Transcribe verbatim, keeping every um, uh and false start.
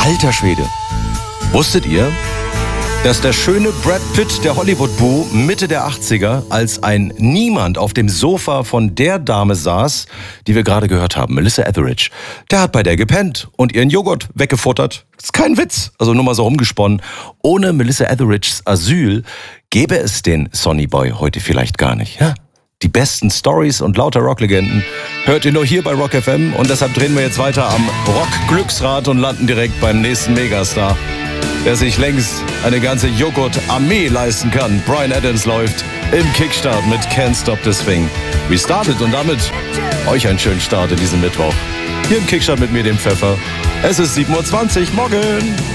Alter Schwede. Wusstet ihr, dass der schöne Brad Pitt, der Hollywood-Boo, Mitte der achtziger als ein Niemand auf dem Sofa von der Dame saß, die wir gerade gehört haben, Melissa Etheridge. Der hat bei der gepennt und ihren Joghurt weggefuttert. Das ist kein Witz, also nur mal so rumgesponnen. Ohne Melissa Etheridges Asyl gäbe es den Sonny Boy heute vielleicht gar nicht. Ja? Die besten Stories und lauter Rocklegenden hört ihr nur hier bei Rock F M und deshalb drehen wir jetzt weiter am Rock-Glücksrad und landen direkt beim nächsten Megastar, der sich längst eine ganze Joghurt-Armee leisten kann. Bryan Adams läuft im Kickstart mit Can't Stop This Thing. Restartet und damit euch einen schönen Start in diesem Mittwoch. Hier im Kickstart mit mir, dem Pfeffer. Es ist sieben Uhr zwanzig, morgen.